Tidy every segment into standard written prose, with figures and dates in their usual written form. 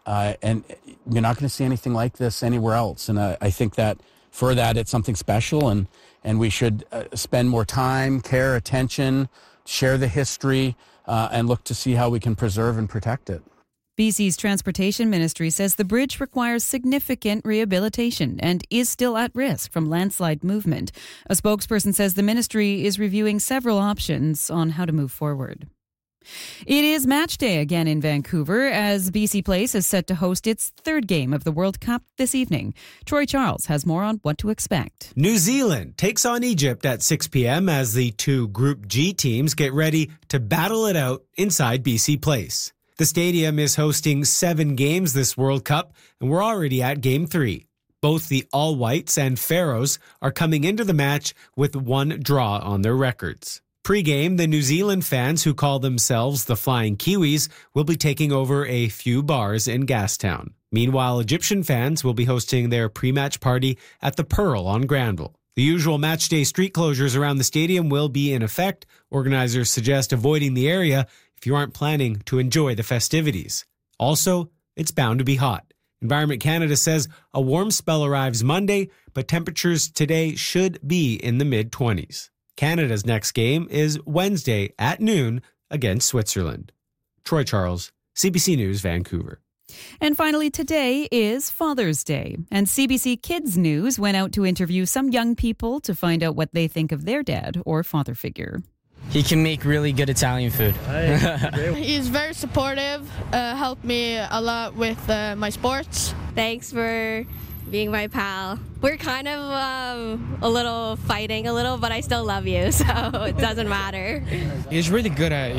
and you're not going to see anything like this anywhere else. And I think that for that, it's something special, and we should spend more time, care, attention, share the history, and look to see how we can preserve and protect it. BC's Transportation Ministry says the bridge requires significant rehabilitation and is still at risk from landslide movement. A spokesperson says the ministry is reviewing several options on how to move forward. It is match day again in Vancouver as BC Place is set to host its third game of the World Cup this evening. Troy Charles has more on what to expect. New Zealand takes on Egypt at 6 p.m. as the two Group G teams get ready to battle it out inside BC Place. The stadium is hosting 7 games this World Cup, and we're already at Game 3. Both the All Whites and Pharaohs are coming into the match with 1 draw on their records. Pre-game, the New Zealand fans who call themselves the Flying Kiwis will be taking over a few bars in Gastown. Meanwhile, Egyptian fans will be hosting their pre-match party at the Pearl on Granville. The usual matchday street closures around the stadium will be in effect. Organizers suggest avoiding the area if you aren't planning to enjoy the festivities. Also, it's bound to be hot. Environment Canada says a warm spell arrives Monday, but temperatures today should be in the mid-20s. Canada's next game is Wednesday at noon against Switzerland. Troy Charles, CBC News, Vancouver. And finally, today is Father's Day, and CBC Kids News went out to interview some young people to find out what they think of their dad or father figure. He can make really good Italian food. He's very supportive, helped me a lot with my sports. Thanks for being my pal. We're kind of a little fighting a little, but I still love you, so it doesn't matter. He's really good at,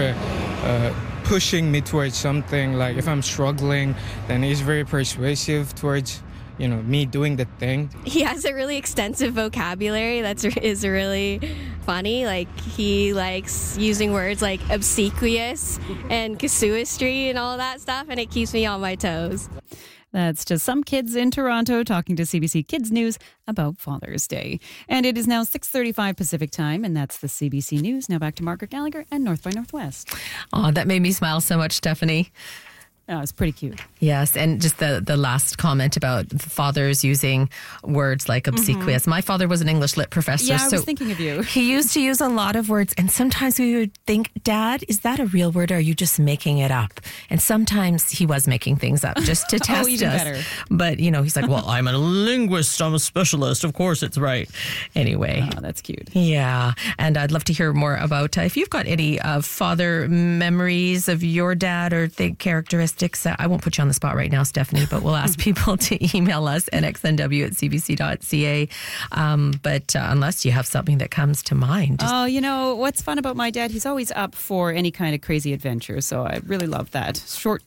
pushing me towards something. Like if I'm struggling, then he's very persuasive towards me doing the thing. He has a really extensive vocabulary is really funny. Like he likes using words like obsequious and casuistry and all that stuff, and it keeps me on my toes. That's just some kids in Toronto talking to CBC Kids News about Father's Day. And it is now 6:35 Pacific time, and that's the CBC News. Now back to Margaret Gallagher and North by Northwest. Oh, that made me smile so much, Stephanie. Oh, it's pretty cute. Yes, and just the last comment about fathers using words like obsequious. My father was an English lit professor. Yeah, I was thinking of you. He used to use a lot of words, and sometimes we would think, Dad, is that a real word or are you just making it up? And sometimes he was making things up just to test even us. Better. But, he's like, well, I'm a linguist, I'm a specialist, of course it's right. Anyway. Oh, that's cute. Yeah, and I'd love to hear more about if you've got any father memories of your dad or characteristics. I won't put you on the spot right now, Stephanie, but we'll ask people to email us at nxnw@cbc.ca. But unless you have something that comes to mind. What's fun about my dad, he's always up for any kind of crazy adventure. So I really love that. Short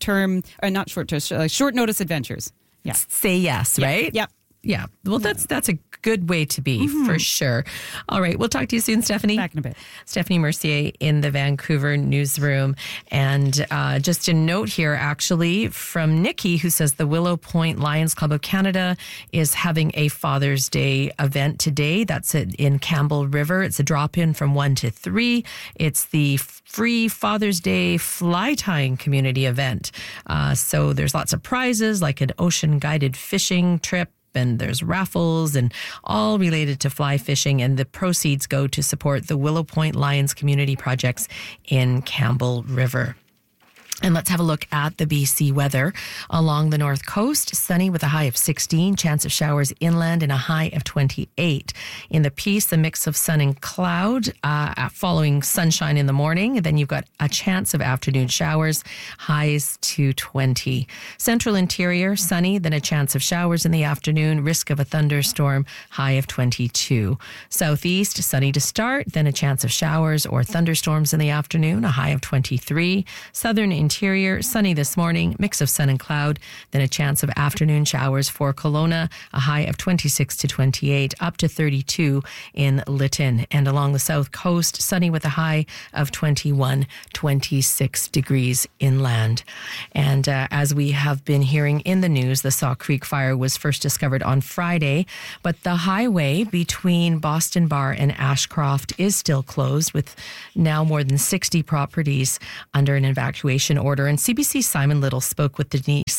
notice adventures. Yeah. Say yes, right? Yep. Yeah. Well, that's a good way to be, for sure. All right. We'll talk to you soon, Stephanie. Back in a bit. Stephanie Mercier in the Vancouver newsroom. And just a note here, actually, from Nikki, who says the Willow Point Lions Club of Canada is having a Father's Day event today. That's in Campbell River. It's a drop-in from 1 to 3. It's the free Father's Day fly tying community event. So there's lots of prizes like an ocean-guided fishing trip, and there's raffles and all related to fly fishing, and the proceeds go to support the Willow Point Lions community projects in Campbell River. And let's have a look at the BC weather. Along the north coast, sunny with a high of 16, chance of showers inland and a high of 28. In the Peace, a mix of sun and cloud following sunshine in the morning. And then you've got a chance of afternoon showers, highs to 20. Central interior, sunny, then a chance of showers in the afternoon, risk of a thunderstorm, high of 22. Southeast, sunny to start, then a chance of showers or thunderstorms in the afternoon, a high of 23. Southern interior, sunny this morning, mix of sun and cloud, then a chance of afternoon showers for Kelowna, a high of 26 to 28, up to 32 in Lytton. And along the south coast, sunny with a high of 21, 26 degrees inland. And as we have been hearing in the news, the Saw Creek fire was first discovered on Friday, but the highway between Boston Bar and Ashcroft is still closed, with now more than 60 properties under an evacuation order. And CBC's Simon Little spoke with Denise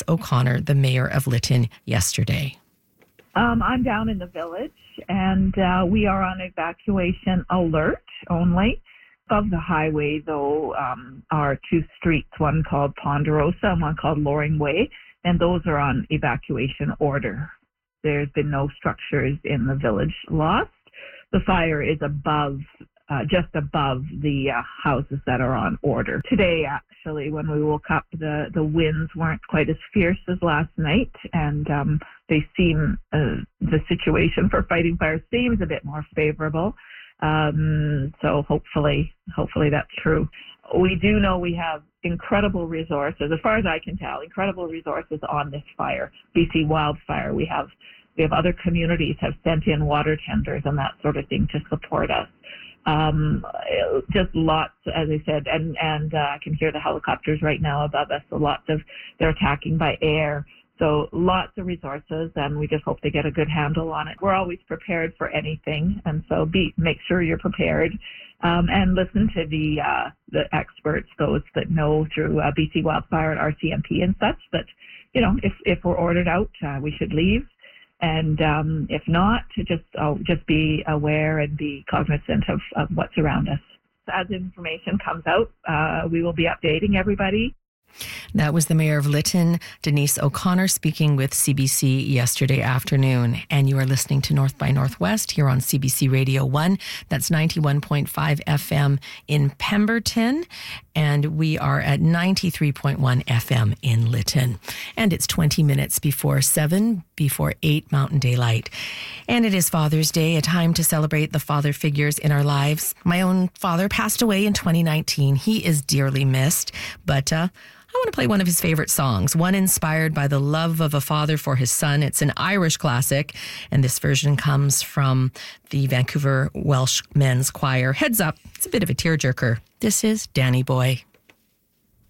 O'Connor, the mayor of Lytton, yesterday. I'm down in the village, and we are on evacuation alert only. Above the highway, though, are two streets, one called Ponderosa and one called Loring Way, and those are on evacuation order. There's been no structures in the village lost. The fire is above, just above the houses that are on order. Today, actually, when we woke up, the winds weren't quite as fierce as last night, and they seem, the situation for fighting fire seems a bit more favorable. So hopefully that's true. We do know we have incredible resources, as far as I can tell, incredible resources on this fire, BC wildfire. We have other communities have sent in water tenders and that sort of thing to support us. Just lots, as I said, and I can hear the helicopters right now above us. So they're attacking by air. So lots of resources, and we just hope they get a good handle on it. We're always prepared for anything, and so make sure you're prepared, and listen to the experts, those that know through BC Wildfire and RCMP and such. That if we're ordered out, we should leave, and if not, just be aware and be cognizant of what's around us. As information comes out, we will be updating everybody. That was the mayor of Lytton, Denise O'Connor, speaking with CBC yesterday afternoon. And you are listening to North by Northwest here on CBC Radio 1. That's 91.5 FM in Pemberton. And we are at 93.1 FM in Lytton. And it's 20 minutes before 7, before 8 Mountain Daylight. And it is Father's Day, a time to celebrate the father figures in our lives. My own father passed away in 2019. He is dearly missed, but I want to play one of his favorite songs, one inspired by the love of a father for his son. It's an Irish classic, and this version comes from the Vancouver Welsh Men's Choir. Heads up, it's a bit of a tearjerker. This is Danny Boy.